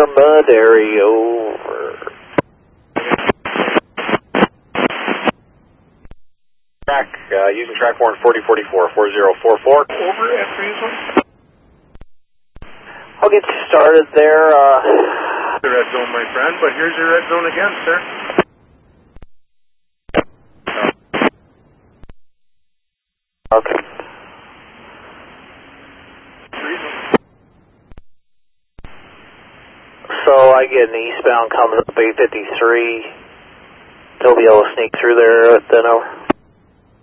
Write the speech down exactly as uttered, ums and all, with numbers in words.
Armadary, over. Track, uh, using track warrant forty forty-four, four zero four four. Over at Friesland. I'll get you started there. Uh, The red zone, my friend, but here's your red zone again, sir. okay. Friesland. So I get an eastbound coming up eight fifty-three. They'll be able to sneak through there then over.